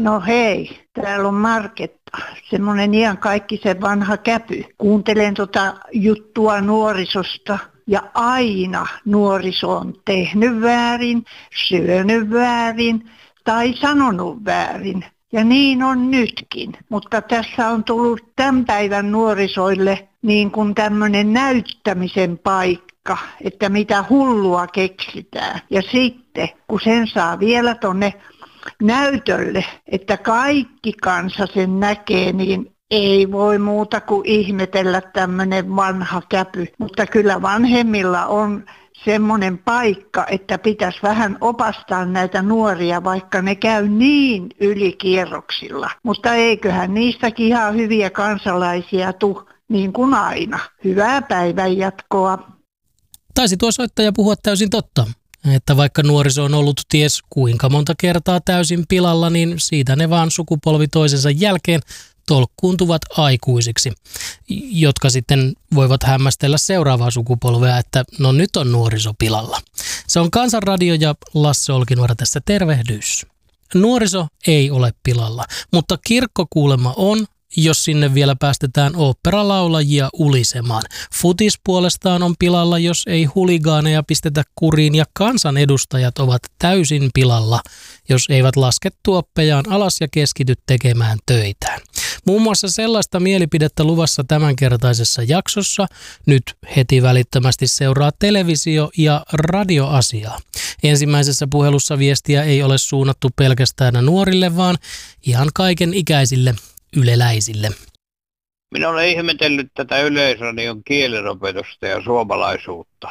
No hei, täällä on Marketta, semmoinen iankaikkisen vanha käpy. Kuuntelen juttua nuorisosta ja aina nuoriso on tehnyt väärin, syönyt väärin tai sanonut väärin. Ja niin on nytkin, mutta tässä on tullut tämän päivän nuorisoille niin kuin tämmöinen näyttämisen paikka, että mitä hullua keksitään. Ja sitten, kun sen saa vielä tonne näytölle, että kaikki kansa sen näkee, niin ei voi muuta kuin ihmetellä tämmöinen vanha käpy. Mutta kyllä vanhemmilla on semmoinen paikka, että pitäisi vähän opastaa näitä nuoria, vaikka ne käy niin ylikierroksilla. Mutta eiköhän niistäkin ihan hyviä kansalaisia tule, niin kuin aina. Hyvää päivän jatkoa. Taisi tuo soittaja puhua täysin totta. Että vaikka nuoriso on ollut ties kuinka monta kertaa täysin pilalla, niin siitä ne vaan sukupolvi toisensa jälkeen tolkkuuntuvat aikuisiksi, jotka sitten voivat hämmästellä seuraavaa sukupolvea, että no nyt on nuoriso pilalla. Se on Kansanradio ja Lasse Olkinuora tässä tervehdys. Nuoriso ei ole pilalla, mutta kirkko kuulemma on, jos sinne vielä päästetään oopperalaulajia ulisemaan. Futis puolestaan on pilalla, jos ei huligaaneja pistetä kuriin, ja kansanedustajat ovat täysin pilalla, jos eivät laske tuoppejaan alas ja keskity tekemään töitään. Muun muassa sellaista mielipidettä luvassa tämänkertaisessa jaksossa. Nyt heti välittömästi seuraa televisio- ja radioasiaa. Ensimmäisessä puhelussa viestiä ei ole suunnattu pelkästään nuorille, vaan ihan kaiken ikäisille yleläisille. Minä olen ihmetellyt tätä Yleisradion kielenopetusta ja suomalaisuutta.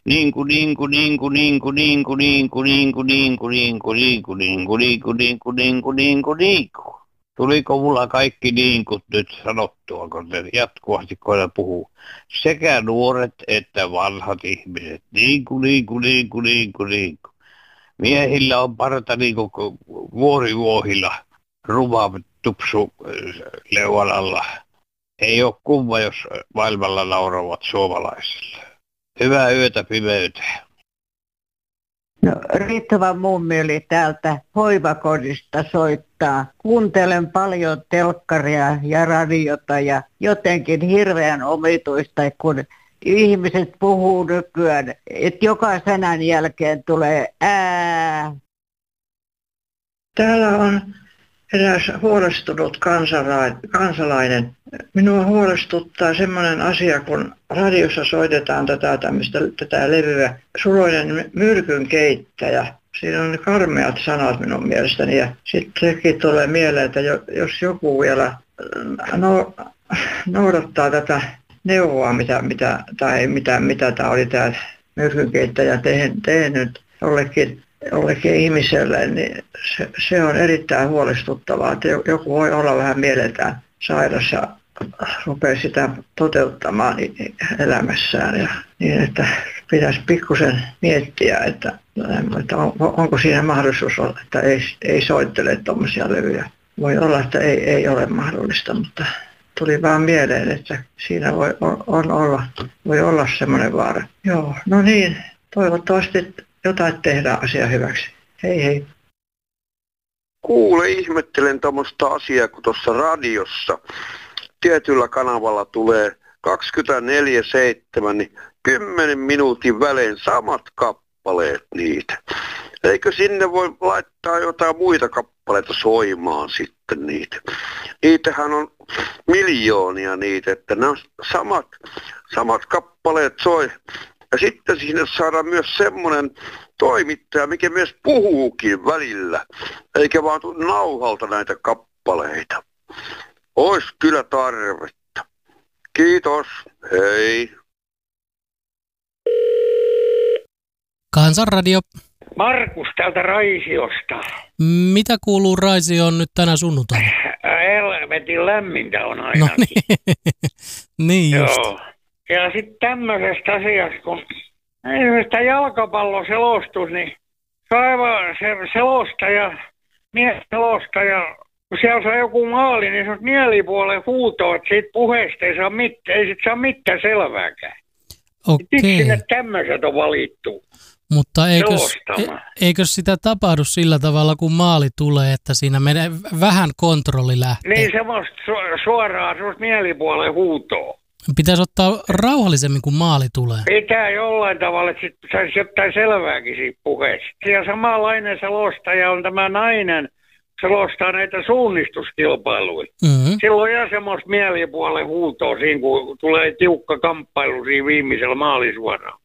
Tuliko mulla kaikki niinkut nyt sanottua, kun ne jatkuvasti koina puhuu? Sekä nuoret että vanhat ihmiset. Niinku. Miehillä on parta niinku vuorivuohilla, ruma tupsu leuan alla. Ei ole kumma, jos maailmalla nauravat suomalaisille. Hyvää yötä pimeyteen. No, Riittävä mummi täältä hoivakodista soittaa. Kuuntelen paljon telkkaria ja radiota ja jotenkin hirveän omituista, kun ihmiset puhuu nykyään, että joka sanan jälkeen tulee ää. Täällä on eräs huolestunut kansalainen. Minua huolestuttaa semmoinen asia, kun radiossa soitetaan tätä levyä, Suloinen myrkynkeittäjä. Siinä on karmeat sanat minun mielestäni ja sitten sekin tulee mieleen, että jos joku vielä noudattaa tätä neuvoa, mitä tämä oli tämä myrkynkeittäjä tehnyt jollekin ihmiselle, niin se on erittäin huolestuttavaa, että joku voi olla vähän mieleltään sairas ja rupeaa sitä toteuttamaan elämässään. Ja niin, että pitäisi pikkusen miettiä, että onko siinä mahdollisuus olla, että ei soittele tuommoisia levyjä. Voi olla, että ei ole mahdollista, mutta tuli vaan mieleen, että siinä voi olla semmoinen vaara. Joo, no niin, toivottavasti jotain tehdään asiaa hyväksi. Hei hei. Kuule, ihmettelen tuommoista asiaa, kun tuossa radiossa tietyllä kanavalla tulee 24/7, niin 10 minuutin välein samat kappaleet niitä. Eikö sinne voi laittaa jotain muita kappaleita soimaan sitten niitä? Niitähän on miljoonia niitä, että nämä samat kappaleet soi. Ja sitten sinne saadaan myös semmoinen toimittaja, mikä myös puhuukin välillä, eikä vaan nauhalta näitä kappaleita. Ois kyllä tarvetta. Kiitos, hei. Kansanradio. Markus täältä Raisiosta. Mitä kuuluu Raisioon nyt tänä sunnuntaina? Helvetin lämmintä on aina. No niin just. Joo. Ja sitten tämmöisestä asiasta, kun esimerkiksi jalkapalloselostus, niin se selostaja, mies selostaja, kun siellä on joku maali, niin se on mielipuolen huutoa, että siitä puheesta ei sit saa mitään selvääkään. Okei. Miksi sinne tämmöiset on valittu? Mutta eikö sitä tapahdu sillä tavalla, kun maali tulee, että siinä menee vähän kontrolli lähtee? Niin semmoista suoraa mielipuolen huutoa. Pitäisi ottaa rauhallisemmin, kun maali tulee. Pitää jollain tavalla, että saisi jotain selvääkin siitä puheesta. Ja samanlainen selostaja on tämä nainen, selostaa näitä suunnistuskilpailuja. Mm-hmm. Silloin jää semmoista mielipuolen huutoa siinä, kun tulee tiukka kamppailu siinä viimeisellä maalisuoralla.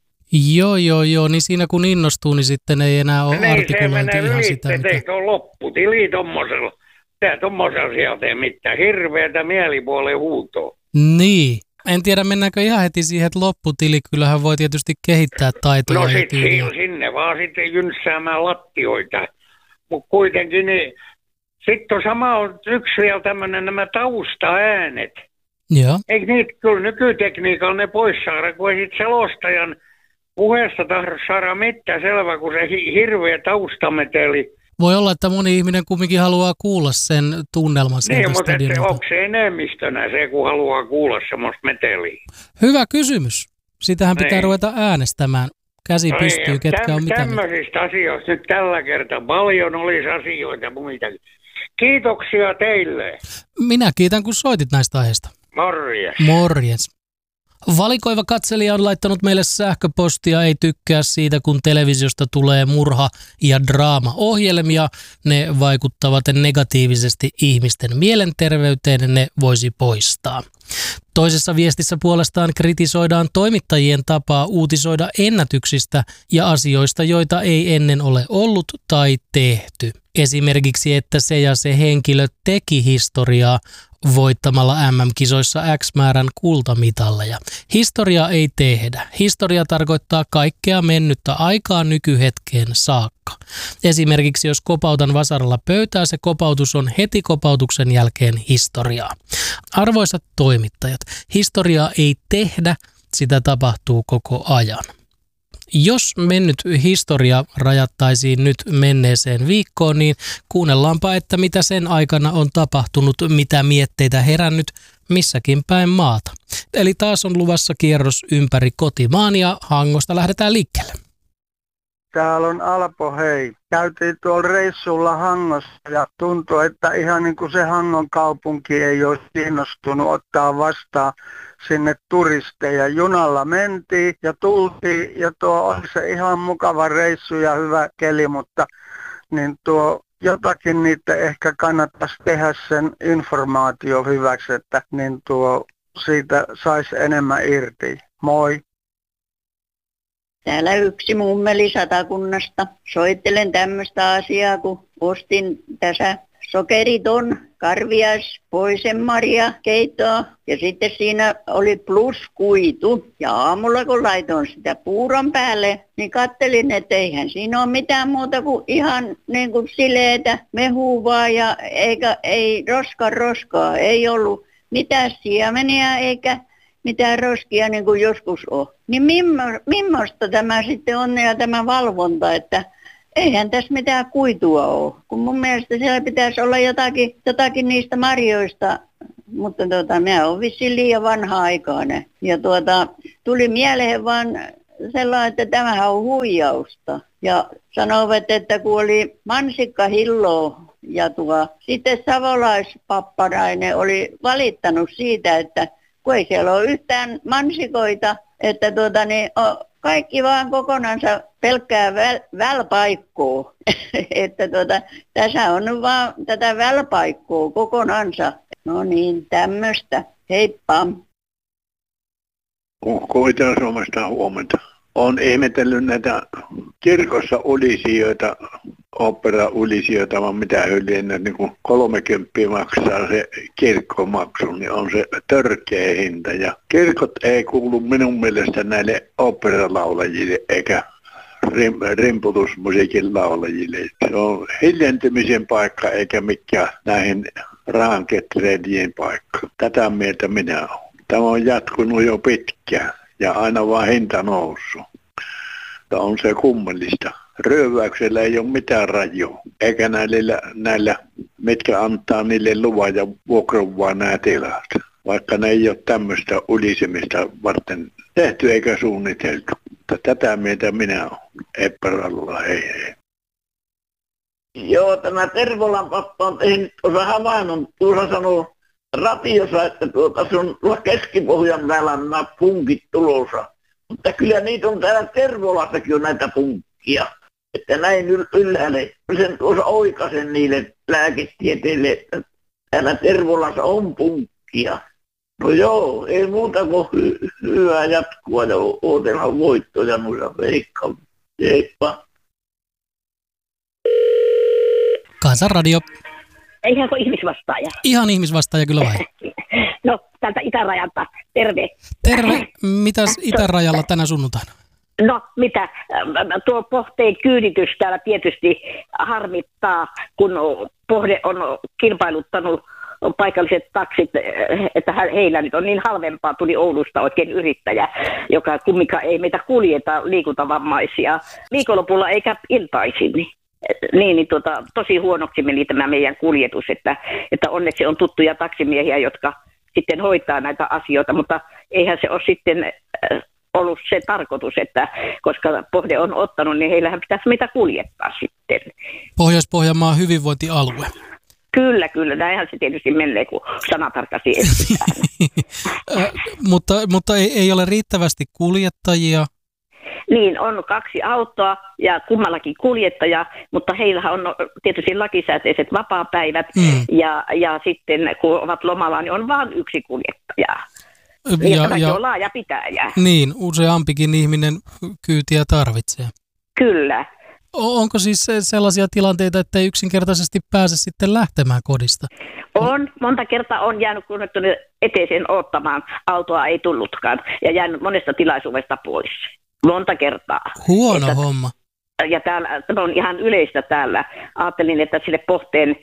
Joo, niin siinä kun innostuu, niin sitten ei enää ole artikulointi ihan sitä. Niin, se menee ylitte, lopputili tommosella. Tää tommosella sieltä ei mitään hirveätä mielipuolen huutoa. Niin. En tiedä, mennäänkö ihan heti siihen, että lopputili. Kyllähän voi tietysti kehittää taitoja. No sit sinne vaan sitten jynssäämään lattioita. Mutta kuitenkin, niin sitten on sama on yksi vielä tämmöinen nämä taustaäänet. Joo. Eikö niitä kyllä nykytekniikalla ne pois saada, kun ei sit selostajan puheesta tahdo saada mitään selvä, kun se hirveä taustameteli. Voi olla, että moni ihminen kumminkin haluaa kuulla sen tunnelman sieltä niin, stadionilta. Mutta onko se enemmistönä se, kun haluaa kuulla semmoista meteliä? Hyvä kysymys. Sitähän pitää ruveta äänestämään. Käsi pystyy, ketkä on mitä. Tämmöisistä asioista nyt tällä kertaa paljon olisi asioita muitakin. Kiitoksia teille. Minä kiitän, kun soitit näistä aiheista. Morjes. Morjes. Valikoiva katselija on laittanut meille sähköpostia, ei tykkää siitä, kun televisiosta tulee murha- ja draama-ohjelmia. Ne vaikuttavat negatiivisesti ihmisten mielenterveyteen, ne voisi poistaa. Toisessa viestissä puolestaan kritisoidaan toimittajien tapaa uutisoida ennätyksistä ja asioista, joita ei ennen ole ollut tai tehty. Esimerkiksi, että se ja se henkilö teki historiaa voittamalla MM-kisoissa X määrän kultamitalleja. Historia ei tehdä. Historia tarkoittaa kaikkea mennyttä aikaa nykyhetkeen saakka. Esimerkiksi jos kopautan vasaralla pöytää, se kopautus on heti kopautuksen jälkeen historiaa. Arvoisat toimittajat, historiaa ei tehdä, sitä tapahtuu koko ajan. Jos mennyt historia rajattaisiin nyt menneeseen viikkoon, niin kuunnellaanpa, että mitä sen aikana on tapahtunut, mitä mietteitä herännyt missäkin päin maata. Eli taas on luvassa kierros ympäri kotimaan ja Hangosta lähdetään liikkeelle. Täällä on Alpo, hei. Käytiin tuolla reissulla Hangossa ja tuntui, että ihan niin kuin se Hangon kaupunki ei olisi kiinnostunut ottaa vastaan sinne turisteja. Junalla mentiin ja tultiin ja tuo oli se ihan mukava reissu ja hyvä keli, mutta niin tuo jotakin niitä ehkä kannattaisi tehdä sen informaatio hyväksi, että niin tuo siitä saisi enemmän irti. Moi! Täällä yksi mummeli Satakunnasta. Soittelen tämmöistä asiaa, kun ostin tässä sokeriton, karvias, poisenmarja keittoa ja sitten siinä oli pluskuitu. Ja aamulla kun laitoin sitä puuron päälle, niin kattelin, että eihän siinä ole mitään muuta kuin ihan niin kuin sileetä mehua ja ei roskaa. Ei ollut mitään siemeniä eikä mitään roskia niin kuin joskus on. Niin millaista tämä sitten on ja tämä valvonta, että eihän tässä mitään kuitua ole. Kun mun mielestä siellä pitäisi olla jotakin niistä marjoista, mutta minä olen vissiin liian vanha-aikainen. Ja tuli mieleen vaan sellainen, että tämähän on huijausta. Ja sanovat, että kun oli mansikkahilloa ja sitten savolaispapparainen oli valittanut siitä, että kun ei siellä ole yhtään mansikoita, että kaikki vaan kokonansa pelkkää välpaikkoa. Että tässä on vaan tätä välpaikkoa kokonansa. No niin, tämmöistä. Heippa. Ukko Itä-Suomesta huomenta. Olen ihmetellyt näitä kirkossa ulisijoita, opera-ulisijoita, vaan mitä yleensä niin kuin 30 maksaa se kirkkomaksu, niin on se törkeä hinta. Ja kirkot ei kuulu minun mielestä näille operalaulajille eikä rimputusmusiikin laulajille. Se on hiljentymisen paikka eikä mikään näihin rahanketreidien paikka. Tätä mieltä minä olen. Tämä on jatkunut jo pitkään ja aina vaan hinta noussut. Tämä on se kummallista. Ryöväyksellä ei ole mitään rajoa, eikä näillä mitkä antaa niille luvan ja vuokraan nämä tilat. Vaikka ne ei ole tämmöistä ulisemista varten tehty eikä suunniteltu. Mutta tätä mieltä minä olen. Epäralla, hei. Joo, tämä Tervolan pappa on tehnyt tuossa havainnon. Tuossa sanoo ratiossa, että sun tuolla Keski-Pohjan päällä on nämä punkit tulossa. Mutta kyllä niitä on täällä Tervolassakin on näitä punkkia. Että näin ylhäällä. Sen tuossa oikaisen niille lääketieteille, että täällä Tervolassa on punkkia. No joo, ei muuta kuin hyvää jatkua ja odotellaan voittoja noissa Veikka. Heippa. Kansanradio. Ihan kuin ihmisvastaaja. Ihan ihmisvastaaja kyllä vai? No, täältä itärajalta. Terve. Terve. Mitäs itärajalla tänä sunnuntaina? No, mitä? Tuo Pohteen kyyditys täällä tietysti harmittaa, kun Pohde on kilpailuttanut paikalliset taksit, että heillä nyt on niin halvempaa, tuli Oulusta oikein yrittäjä, joka kumminkaan ei meitä kuljeta liikuntavammaisia viikonlopulla eikä iltaisin. Niin, tosi huonoksi meni tämä meidän kuljetus, että onneksi on tuttuja taksimiehiä, jotka sitten hoitaa näitä asioita, mutta eihän se ole sitten ollut se tarkoitus, että koska Pohde on ottanut, niin heillähän pitäisi meitä kuljettaa sitten. Pohjois-Pohjanmaan hyvinvointialue. Kyllä, näinhän se tietysti menee, kun sanatarkasti etsitään. Mutta ei ole riittävästi kuljettajia. Niin, on 2 autoa ja kummallakin kuljettaja, mutta heillähän on tietysti lakisääteiset vapaapäivät ja sitten kun ovat lomalla, niin on vain 1 kuljettaja. Ja on laaja pitäjä. Niin, useampikin ihminen kyytiä tarvitsee. Kyllä. Onko siis sellaisia tilanteita, että ei yksinkertaisesti pääse sitten lähtemään kodista? On. Monta kertaa on jäänyt kun eteiseen odottamaan. Autoa ei tullutkaan ja jäänyt monesta tilaisuudesta pois. Monta kertaa. Huono homma. Ja tämä on ihan yleistä täällä. Ajattelin, että sille Pohteen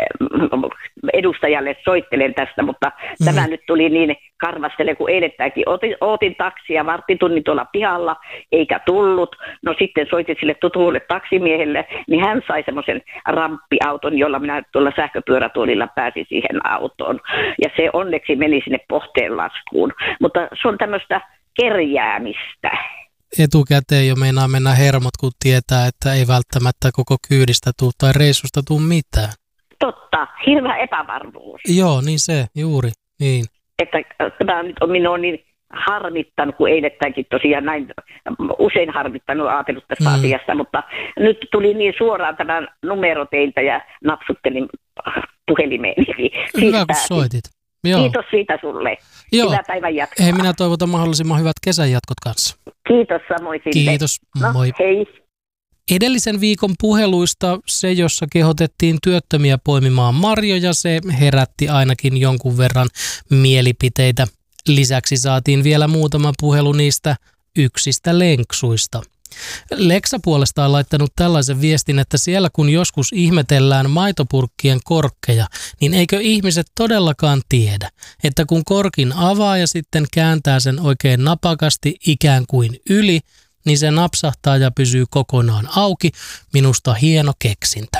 edustajalle soittelen tästä, mutta tämä nyt tuli niin karvastele kuin eilettäänkin. Ootin taksia varttitunnin tuolla pihalla, eikä tullut. No sitten soitin sille tutulle taksimiehelle, niin hän sai semmoisen ramppiauton, jolla minä tuolla sähköpyörätuolilla pääsin siihen autoon. Ja se onneksi meni sinne Pohteen laskuun. Mutta se on tämmöistä kerjäämistä. Etukäteen jo meinaa mennä hermot, kun tietää, että ei välttämättä koko kyydistä tule tai reissusta tule mitään. Totta, hirveä epävarmuus. Joo, niin se, juuri, niin. Että tämä nyt on minua niin harmittanut, kun eilettäänkin tosiaan näin usein harmittanut ajatellut tästä asiasta, mutta nyt tuli niin suoraan tämä numero teiltä ja napsuttelin puhelimeen. Hyvä, kun soitit. Joo. Kiitos siitä sulle. Joo. Hyvää päivän jatkoa. Hei, minä toivotan mahdollisimman hyvät kesän jatkot kanssa. Kiitos samoin sinne. Kiitos, moi. Hei. Edellisen viikon puheluista se, jossa kehotettiin työttömiä poimimaan marjoja, se herätti ainakin jonkun verran mielipiteitä. Lisäksi saatiin vielä muutama puhelu niistä yksistä lenksuista. Leksa puolestaan on laittanut tällaisen viestin, että siellä kun joskus ihmetellään maitopurkkien korkkeja, niin eikö ihmiset todellakaan tiedä, että kun korkin avaa ja sitten kääntää sen oikein napakasti ikään kuin yli, niin se napsahtaa ja pysyy kokonaan auki. Minusta hieno keksintö.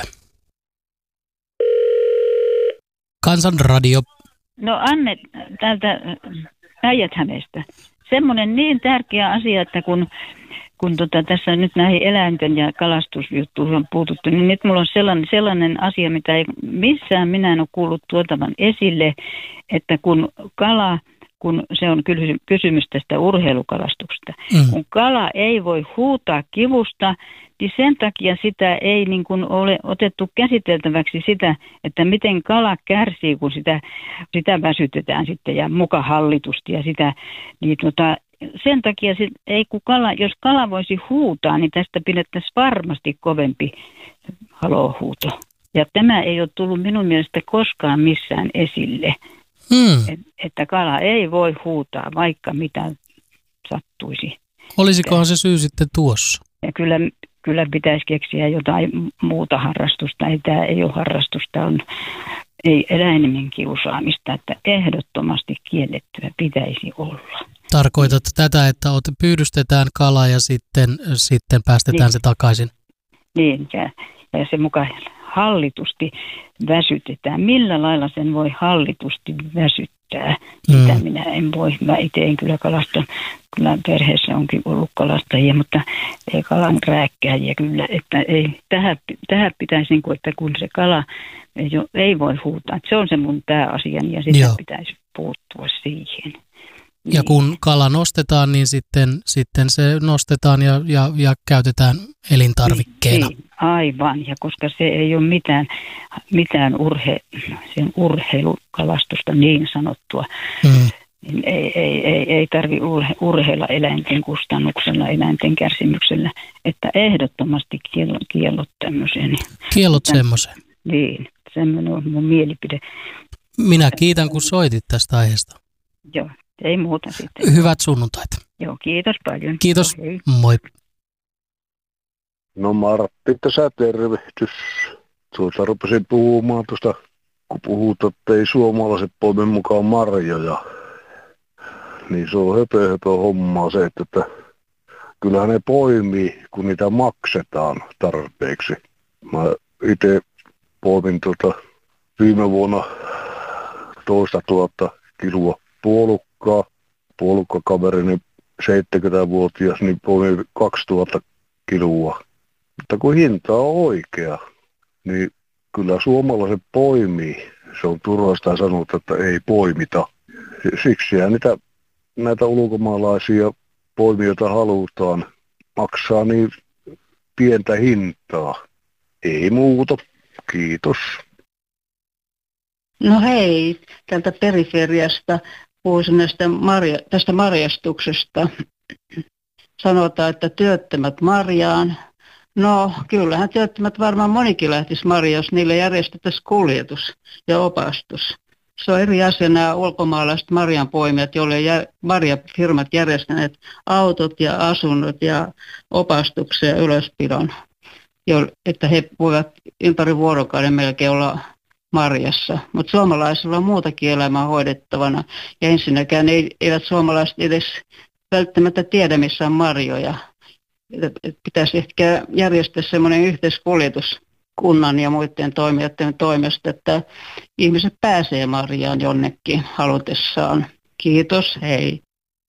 Kansanradio. No Anne täältä Päijät-Hämeestä. Semmoinen niin tärkeä asia, että kun tässä nyt näihin eläinten ja kalastusjuttuihin on puututtu, niin nyt mulla on sellainen asia, mitä ei missään minä en ole kuullut tuotavan esille, että kun se on kysymys tästä urheilukalastuksesta. Kun kala ei voi huutaa kivusta, niin sen takia sitä ei niin kuin ole otettu käsiteltäväksi sitä, että miten kala kärsii, kun sitä väsytetään sitten ja muka hallitusti ja sitä, niin sen takia jos kala voisi huutaa, niin tästä pidettäisiin varmasti kovempi halohuuto. Ja tämä ei ole tullut minun mielestä koskaan missään esille. Että kala ei voi huutaa, vaikka mitä sattuisi. Olisikohan se syy sitten tuossa? Ja kyllä pitäisi keksiä jotain muuta harrastusta. Tämä ei ole harrastusta, ei eläimen kiusaamista, että ehdottomasti kiellettyä pitäisi olla. Tarkoitat tätä, että pyydystetään kala ja sitten päästetään se takaisin? Niin, ja se mukaan hallitusti väsytetään. Millä lailla sen voi hallitusti väsyttää? pyytää. Sitä minä en voi. Mä itse en kyllä kalasta. Kyllä perheessä onkin ollut kalastajia, mutta ei kalan rääkkääjiä kyllä. Että ei, tähän pitäisi, niin kuin, että kun se kala ei voi huutaa. Että se on se mun pääasiani ja sitä pitäisi puuttua siihen. Ja kun kala nostetaan, niin sitten se nostetaan ja käytetään elintarvikkeena. Niin, aivan, ja koska se ei ole mitään sen urheilukalastusta niin sanottua, niin ei tarvitse urheilla eläinten kustannuksella, eläinten kärsimyksellä, että ehdottomasti kiellot tämmöisen. Kiellot semmoisen. Niin, semmoinen on mun mielipide. Minä kiitän, kun soitit tästä aiheesta. Joo. Ei muuta sitten. Hyvät sunnuntait. Joo, kiitos paljon. Kiitos. Hei. Moi. No Martti, tässä tervehdys. Rupesin puhumaan tuosta, kun puhut, että ei suomalaiset poimi mukaan marjoja. Niin se on höpö hommaa se, että kyllähän ne poimii, kun niitä maksetaan tarpeeksi. Mä itse poimin viime vuonna 2 000 kiloa puolukkakaverini 70-vuotias, niin poimi 2000 kiloa. Mutta kun hinta on oikea, niin kyllä suomalaiset poimii. Se on turhasta sanoa, että ei poimita. Siksihän näitä ulkomaalaisia poimijoita halutaan maksaa niin pientä hintaa. Ei muuta. Kiitos. No hei, tältä periferiasta puhuisin tästä marjastuksesta. Sanotaan, että työttömät marjaan. No kyllähän työttömät varmaan monikin lähtisi marjaan, jos niille järjestettäisiin kuljetus ja opastus. Se on eri asia nämä ulkomaalaiset marjanpoimijat, joille marjafirmat järjestäneet autot ja asunnot ja opastuksen ja ylöspidon, että he voivat ympäri vuorokauden melkein olla marjassa. Mutta suomalaisilla on muutakin elämää hoidettavana. Ja ensinnäkään eivät suomalaiset edes välttämättä tiedä, missä on marjoja. Pitäisi ehkä järjestää semmoinen yhteiskuljetus kunnan ja muiden toimijoiden toimesta, että ihmiset pääsee marjaan jonnekin halutessaan. Kiitos, hei.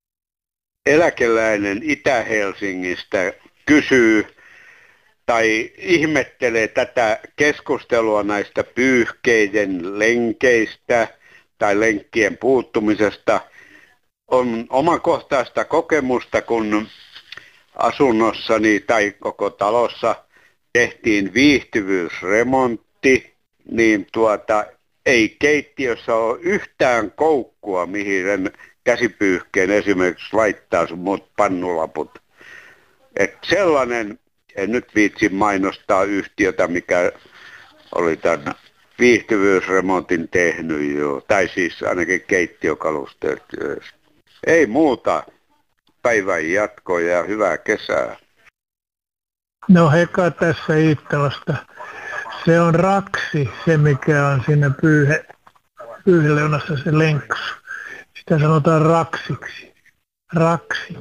Eläkeläinen Itä-Helsingistä kysyy tai ihmettelee tätä keskustelua näistä pyyhkeiden lenkeistä tai lenkkien puuttumisesta. On omakohtaista kokemusta, kun asunnossani tai koko talossa tehtiin viihtyvyysremontti, niin ei keittiössä ole yhtään koukkua, mihin sen käsipyyhkeen esimerkiksi laittaa sun muut pannulaput. Et sellainen, en nyt viitsi mainostaa yhtiötä, mikä oli tämän viihtyvyysremontin tehnyt jo, tai siis ainakin keittiökalusteet. Ei muuta, päivän jatkoa ja hyvää kesää. No Heka tässä Iittalasta. Se on raksi, se mikä on siinä pyyheleunassa se lenksu. Sitä sanotaan raksiksi. Raksi.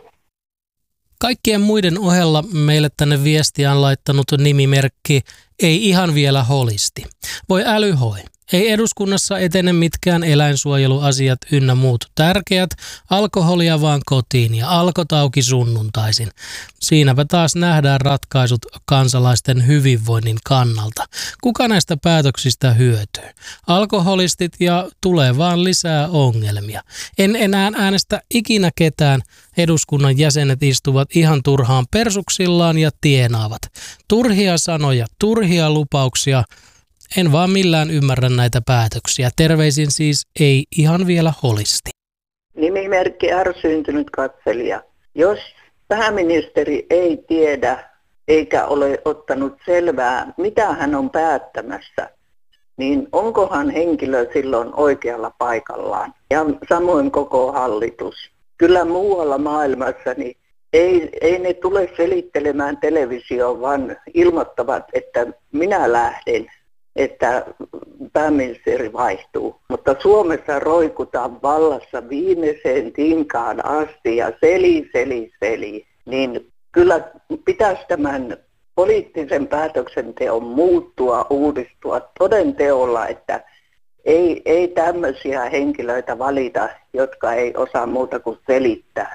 Kaikkien muiden ohella meille tänne viestiä on laittanut nimimerkki Ei ihan vielä holisti. Voi älyhoi. Ei eduskunnassa etene mitkään eläinsuojeluasiat ynnä muut tärkeät, alkoholia vaan kotiin ja alkot auki sunnuntaisin. Siinäpä taas nähdään ratkaisut kansalaisten hyvinvoinnin kannalta. Kuka näistä päätöksistä hyötyy? Alkoholistit ja tulee vaan lisää ongelmia. En enää äänestä ikinä ketään. Eduskunnan jäsenet istuvat ihan turhaan persuksillaan ja tienaavat. Turhia sanoja, turhia lupauksia. En vaan millään ymmärrä näitä päätöksiä. Terveisin siis ei ihan vielä holisti. Nimimerkki ärsyntynyt katselija. Jos pääministeri ei tiedä eikä ole ottanut selvää, mitä hän on päättämässä, niin onkohan henkilö silloin oikealla paikallaan? Ja samoin koko hallitus. Kyllä muualla maailmassa niin ei ne tule selittelemään televisioon, vaan ilmoittavat, että minä lähden, että pääministeri vaihtuu. Mutta Suomessa roikutaan vallassa viimeiseen tinkaan asti ja seli. Niin kyllä pitäisi tämän poliittisen päätöksenteon muuttua, uudistua toden teolla, että Ei tämmöisiä henkilöitä valita, jotka ei osaa muuta kuin selittää.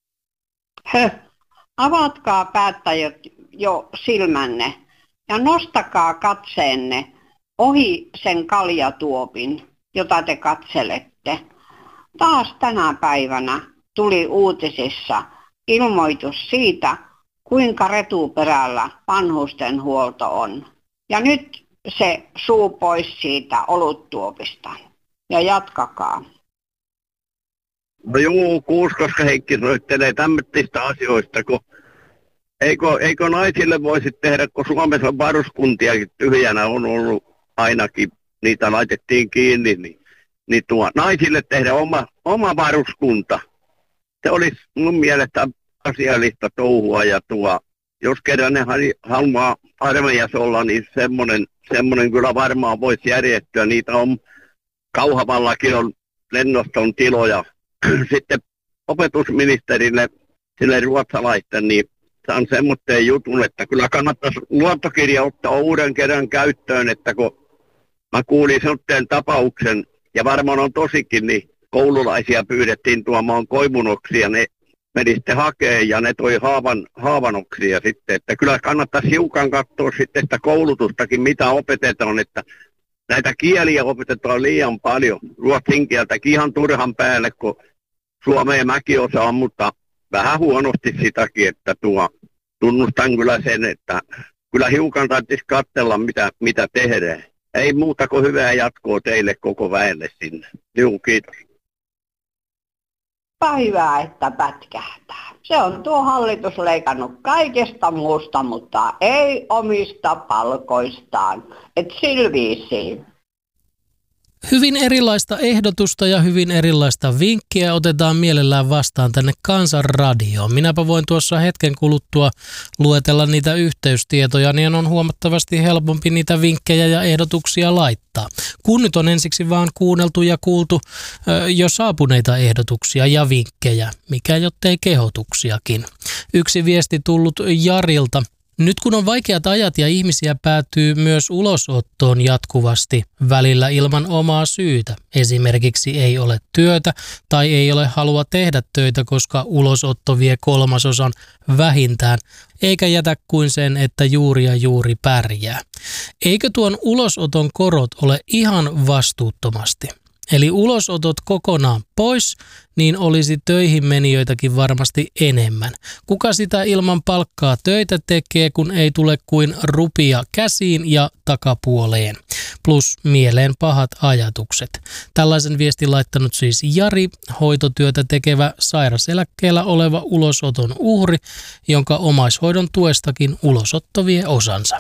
Avatkaa päättäjät jo silmänne ja nostakaa katseenne ohi sen kaljatuopin, jota te katselette. Taas tänä päivänä tuli uutisissa ilmoitus siitä, kuinka retuperällä vanhustenhuolto on. Ja nyt se suu pois siitä oluttuopista. Ja jatkakaa. No joo, Kuuskoska Heikki soittelee tämmöistä asioista, kun eikö naisille voisi tehdä, kun Suomessa varuskuntiakin tyhjänä on ollut ainakin, niitä laitettiin kiinni, niin naisille tehdä oma varuskunta. Se olisi mun mielestä asiallista touhua ja jos kerran ne haluaa armeijassa olla, niin semmoinen kyllä varmaan voisi järjestyä. Niitä on Kauhavallakin on lennoston tiloja. Sitten opetusministerille, sille ruotsalaisten, niin saan semmoinen jutun, että kyllä kannattaisi luottokirja ottaa uuden kerran käyttöön, että kun mä kuulin semmoinen tapauksen, ja varmaan on tosikin, niin koululaisia pyydettiin tuomaan koivunoksia, ne meni sitten hakemaan ja ne toi haavanoksia sitten, että kyllä kannattaisi hiukan katsoa sitten sitä koulutustakin, mitä opetetaan, että näitä kieliä opetetaan liian paljon, ruotsin kieltäkin ihan turhan päälle, kun suomea mäkin osaan, mutta vähän huonosti sitäkin, että tunnustan kyllä sen, että kyllä hiukan tarvitsisi katsella, mitä tehdään. Ei muuta kuin hyvää jatkoa teille koko väelle sinne. Juu, kiitos. Hyvä, että pätkähtää. Se on tuo hallitus leikannut kaikesta muusta, mutta ei omista palkoistaan. Et silviisiin. Hyvin erilaista ehdotusta ja hyvin erilaista vinkkiä otetaan mielellään vastaan tänne Kansanradioon. Minäpä voin tuossa hetken kuluttua luetella niitä yhteystietoja, niin on huomattavasti helpompi niitä vinkkejä ja ehdotuksia laittaa. Kun nyt on ensiksi vaan kuunneltu ja kuultu jo saapuneita ehdotuksia ja vinkkejä, mikä jottei kehotuksiakin. Yksi viesti tullut Jarilta. Nyt kun on vaikeat ajat ja ihmisiä päätyy myös ulosottoon jatkuvasti, välillä ilman omaa syytä. Esimerkiksi ei ole työtä tai ei ole halua tehdä töitä, koska ulosotto vie 1/3 vähintään, eikä jätä kuin sen, että juuri ja juuri pärjää. Eikö tuon ulosoton korot ole ihan vastuuttomasti? Eli ulosotot kokonaan pois, niin olisi töihin menijöitäkin varmasti enemmän. Kuka sitä ilman palkkaa töitä tekee, kun ei tule kuin rupia käsiin ja takapuoleen? Plus mieleen pahat ajatukset. Tällaisen viestin laittanut siis Jari, hoitotyötä tekevä sairaseläkkeellä oleva ulosoton uhri, jonka omaishoidon tuestakin ulosotto vie osansa.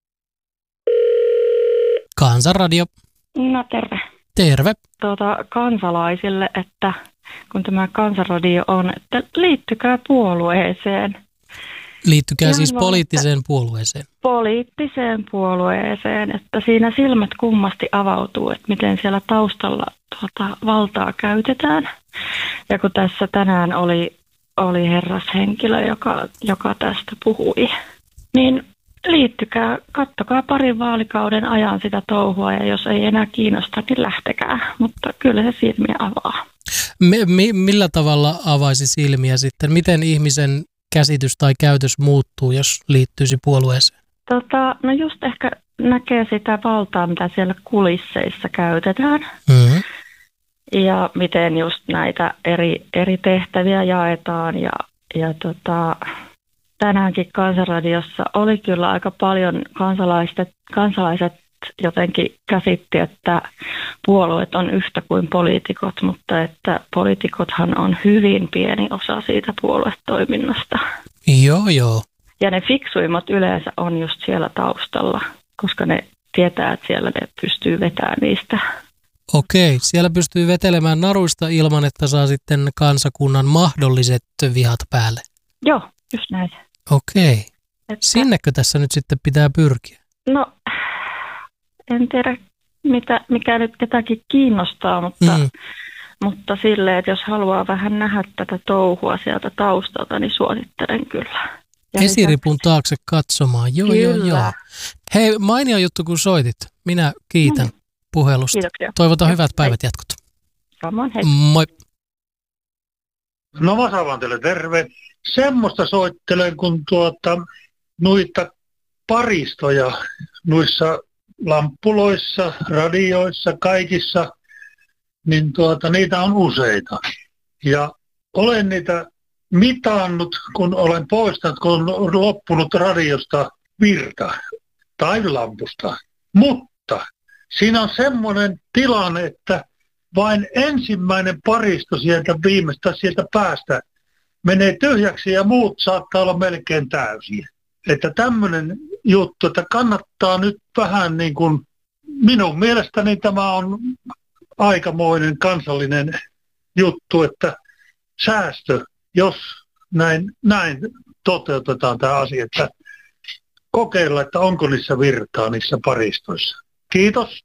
Kansanradio. No terve. Terve. Kansalaisille, että kun tämä Kansanradio on, että liittykää puolueeseen. Liittykää ihan siis poliittiseen puolueeseen. Poliittiseen puolueeseen, että siinä silmät kummasti avautuu, että miten siellä taustalla valtaa käytetään. Ja kun tässä tänään oli herrashenkilö, joka tästä puhui, niin liittykää, kattokaa parin vaalikauden ajan sitä touhua ja jos ei enää kiinnosta, niin lähtekää. Mutta kyllä se silmiä avaa. Millä tavalla avaisi silmiä sitten? Miten ihmisen käsitys tai käytös muuttuu, jos liittyisi puolueeseen? No just ehkä näkee sitä valtaa, mitä siellä kulisseissa käytetään. Mm-hmm. Ja miten just näitä eri tehtäviä jaetaan ja tänäänkin Kansanradiossa oli kyllä aika paljon kansalaiset jotenkin käsitti, että puolueet on yhtä kuin poliitikot, mutta että poliitikothan on hyvin pieni osa siitä puoluetoiminnasta. Joo. Ja ne fiksuimmat yleensä on just siellä taustalla, koska ne tietää, että siellä ne pystyy vetämään niistä. Okei, siellä pystyy vetelemään naruista ilman, että saa sitten kansakunnan mahdolliset vihat päälle. Joo, just näin. Okei. Sinnekö tässä nyt sitten pitää pyrkiä? No, en tiedä mikä nyt ketäkin kiinnostaa, mutta silleen, että jos haluaa vähän nähdä tätä touhua sieltä taustalta, niin suosittelen kyllä. Ja esiripun taakse katsomaan. Joo. Hei, mainio juttu kun soitit. Minä kiitän. puhelusta. Kiitoksia. Toivotan hyvät päivät jatkot. Samoin, hei. Moi. No mä sanon teille terve. Semmoista soittelen, kun noita paristoja noissa lamppuloissa, radioissa, kaikissa, niin niitä on useita. Ja olen niitä mitannut, kun olen poistanut, kun on loppunut radiosta virta tai lampusta. Mutta siinä on semmoinen tilanne, että vain ensimmäinen paristo sieltä päästä menee tyhjäksi ja muut saattaa olla melkein täysiä. Että tämmöinen juttu, että kannattaa nyt vähän niin kuin, minun mielestäni tämä on aikamoinen kansallinen juttu, että säästö, jos näin toteutetaan tämä asia, että kokeilla, että onko niissä virtaa niissä paristoissa. Kiitos.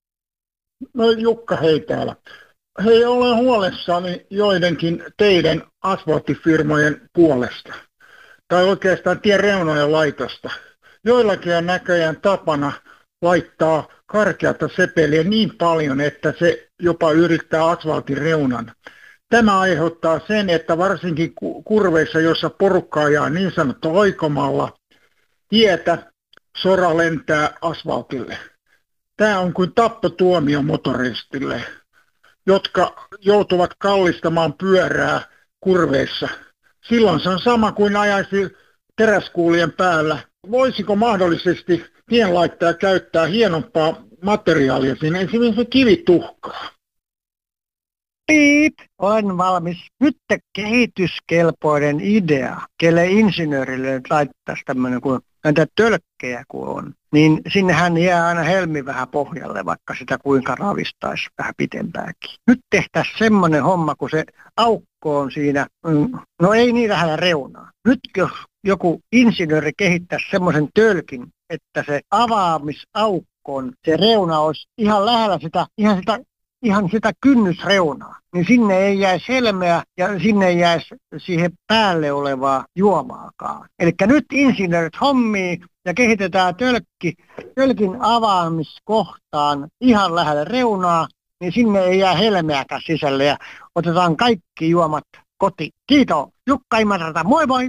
No Jukka, hei täällä. Hei, olen huolessani joidenkin teidän asfalttifirmojen puolesta. Tai oikeastaan tien reunojen laitosta. Joillakin on näköjään tapana laittaa karkeata sepeliä niin paljon, että se jopa yrittää asfaltin reunan. Tämä aiheuttaa sen, että varsinkin kurveissa, joissa porukka ajaa niin sanottu oikomalla tietä, sora lentää asfaltille. Tämä on kuin tappotuomio motoristille, jotka joutuvat kallistamaan pyörää kurveissa. Silloin se on sama kuin ajaisi teräskuulien päällä. Voisiko mahdollisesti tienlaittaja käyttää hienompaa materiaalia siinä, esimerkiksi kivituhkaa? Piip, olen valmis. Nyt kehityskelpoinen idea, kelle insinöörille laittaisi tämmöinen, kun näitä tölkkejä kun on, niin sinnehän jää aina helmi vähän pohjalle, vaikka sitä kuinka ravistaisi vähän pitempääkin. Nyt tehtäisiin semmoinen homma, kun se aukko on siinä, no ei niin lähellä reunaa. Nyt jos joku insinööri kehittäisi semmoisen tölkin, että se avaamisaukkoon, se reuna olisi ihan lähellä ihan sitä kynnysreunaa, niin sinne ei jäisi helmeä ja sinne ei jäisi siihen päälle olevaa juomaakaan. Eli nyt insinöörit hommii ja kehitetään tölkin avaamiskohtaan ihan lähellä reunaa, niin sinne ei jää helmeäkään sisälle ja otetaan kaikki juomat kotiin. Kiitos. Jukka Imatrata, moi moi!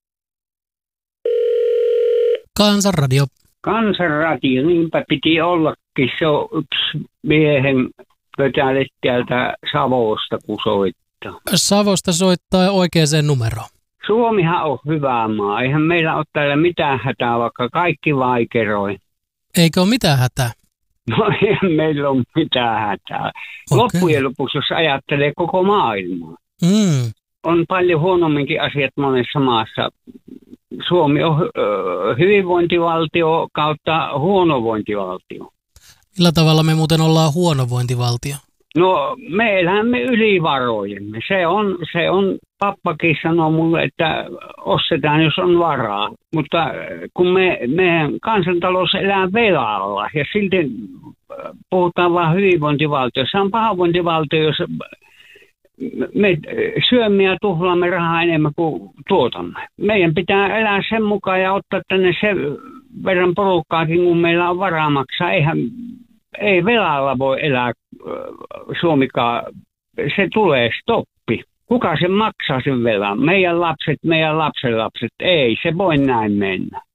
Kansanradio. Kansanradio, niinpä piti ollakin. Se on yksi miehen pötälet täältä Savosta, kun soittaa. Savosta soittaa oikeaan numeroon. Suomihan on hyvä maa. Eihän meillä ole täällä mitään hätää, vaikka kaikki vaikeroi. Eikö ole mitään hätää? No eihän meillä ole mitään hätää. Okay. Loppujen lopuksi, jos ajattelee koko maailmaa. On paljon huonomminkin asiat monessa maassa. Suomi on hyvinvointivaltio kautta huonovointivaltio. Millä tavalla me muuten ollaan huonovointivaltio? No me elämme yli varojemme. Se on, pappakin sanoo mulle, että ostetaan jos on varaa. Mutta kun meidän kansantalous elää velalla ja silti puhutaan vaan hyvinvointivaltio. Se on pahoinvointivaltio, jos me syömme ja tuhlaamme rahaa enemmän kuin tuotamme. Meidän pitää elää sen mukaan ja ottaa tänne sen verran porukkaakin, kun meillä on varaa maksaa. Ei velalla voi elää Suomikaan. Se tulee stoppi. Kuka sen maksaa sen velan? Meidän lapset, meidän lapsenlapset. Ei, se voi näin mennä.